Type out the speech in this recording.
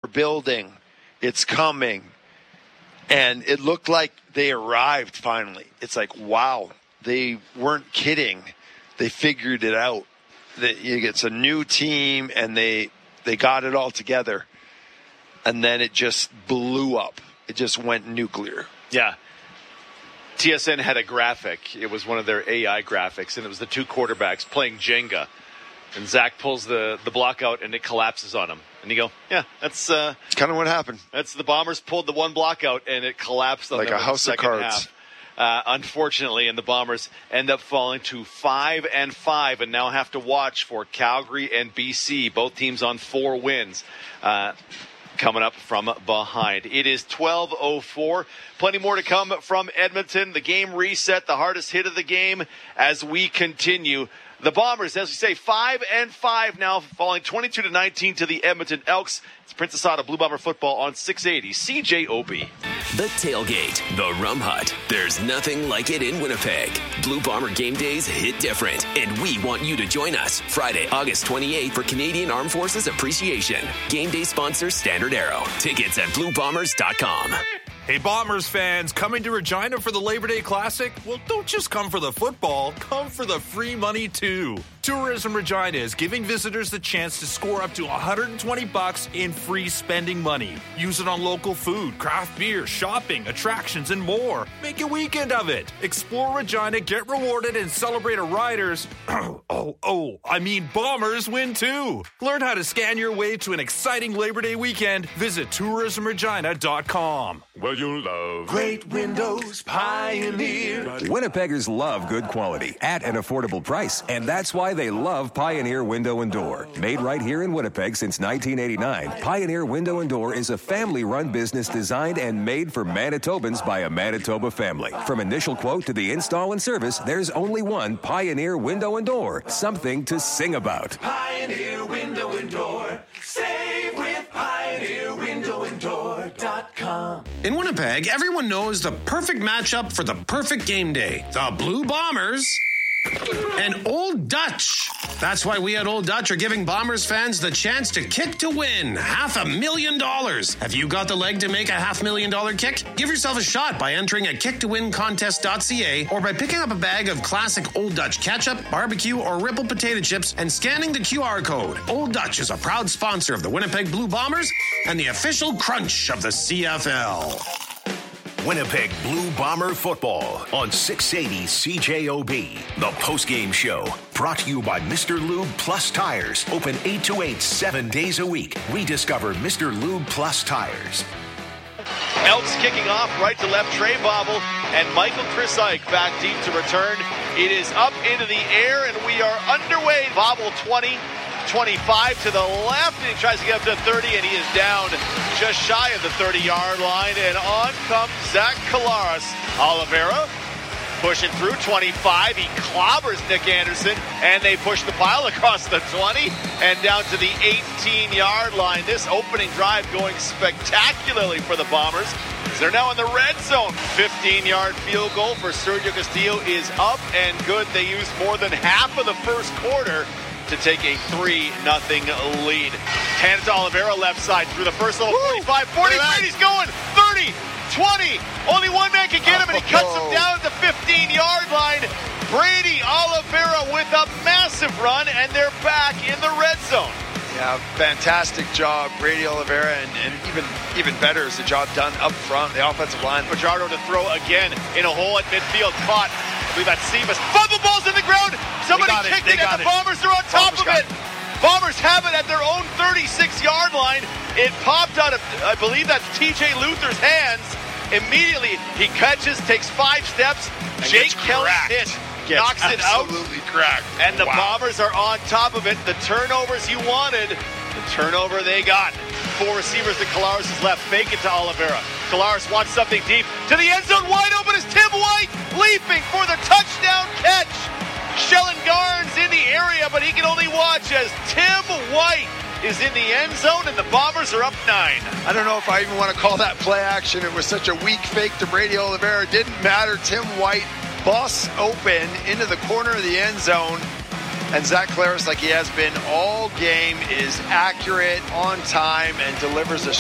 building. It's coming. And it looked like they arrived finally. It's like, wow, they weren't kidding. They figured it out. It's a new team, and they got it all together. And then it just blew up. It just went nuclear. Yeah. TSN had a graphic. It was one of their AI graphics, and it was the two quarterbacks playing Jenga. And Zach pulls the block out, and it collapses on him. And you go, yeah, that's kind of what happened. That's the Bombers pulled the one block out, and it collapsed on like them a house in the second of cards. half. Unfortunately, and the Bombers end up falling to 5-5, and now have to watch for Calgary and BC, both teams on 4 wins. Coming up from behind. It is 12:04. Plenty more to come from Edmonton. The game reset, the hardest hit of the game as we continue. The Bombers, as we say, 5-5 now, falling 22-19 to the Edmonton Elks. It's Princess Auto Blue Bomber football on 680 CJOB. The Tailgate, the Rum Hut. There's nothing like it in Winnipeg. Blue Bomber game days hit different, and we want you to join us Friday, August 28th for Canadian Armed Forces Appreciation. Game day sponsor Standard Arrow. Tickets at bluebombers.com. Hey, Bombers fans, coming to Regina for the Labor Day Classic? Well, don't just come for the football, come for the free money too. Tourism Regina is giving visitors the chance to score up to $120 in free spending money. Use it on local food, craft beer, shopping, attractions, and more. Make a weekend of it. Explore Regina, get rewarded, and celebrate a Riders, Bombers win too. Learn how to scan your way to an exciting Labor Day weekend. Visit tourismregina.com. Well, you'll love great windows, Pioneer. Winnipeggers love good quality at an affordable price, and that's why they love Pioneer Window and Door. Made right here in Winnipeg since 1989, Pioneer Window and Door is a family-run business designed and made for Manitobans by a Manitoba family. From initial quote to the install and service, there's only one Pioneer Window and Door. Something to sing about. Pioneer Window and Door. Save with PioneerWindowandDoor.com. In Winnipeg, everyone knows the perfect matchup for the perfect game day. The Blue Bombers and Old Dutch. That's why we at Old Dutch are giving Bombers fans the chance to kick to win $500,000. Have you got the leg to make a $500,000 kick? Give yourself a shot by entering at kicktowincontest.ca or by picking up a bag of classic Old Dutch ketchup, barbecue, or Ripple potato chips and scanning the QR code. Old Dutch is a proud sponsor of the Winnipeg Blue Bombers and the official crunch of the CFL. Winnipeg Blue Bomber football on 680 CJOB. The postgame show brought to you by Mr. Lube Plus Tires. Open 8 to 8, 7 days a week. Rediscover Mr. Lube Plus Tires. Elks kicking off right to left. Trey Bobble and Michael Chris Ike back deep to return. It is up into the air, and we are underway. Bobble 20. 25 to the left, and he tries to get up to 30, and he is down just shy of the 30-yard line, and on comes Zach Collaros. Oliveira pushing through 25. He clobbers Nick Anderson, and they push the pile across the 20 and down to the 18-yard line. This opening drive going spectacularly for the Bombers. They're now in the red zone. 15-yard field goal for Sergio Castillo is up and good. They used more than half of the first quarter to take a 3-0 lead. Hand it to Oliveira left side through the first level. 45, 43, he's going. 30, 20. Only one man can get him, and he cuts him down at the 15-yard line. Brady Oliveira with a massive run, and they're back in the red zone. Yeah, fantastic job, Brady Oliveira, and even better is the job done up front, the offensive line. Fajardo to throw again in a hole at midfield. Caught. I believe that's Seamus. Fumble ball's in the ground. Somebody kicked it, and the Bombers are on top of it. Bombers have it at their own 36-yard line. It popped out of, I believe that's TJ Luther's hands. Immediately, he catches, takes 5 steps. Jake Kelly's hit. Knocks it out. Absolutely cracked. And the Bombers are on top of it. The turnovers you wanted, the turnover they got. 4 receivers to Collaros' left. Fake it to Oliveira. Collaros wants something deep. To the end zone, wide open is Tim White, leaping for the touchdown catch. Sheldon Garnes in the area, but he can only watch as Tim White is in the end zone, and the Bombers are up 9. I don't know if I even want to call that play action. It was such a weak fake to Brady Oliveira. It didn't matter. Tim White busts open into the corner of the end zone, and Zach Collaros, like he has been all game, is accurate, on time, and delivers a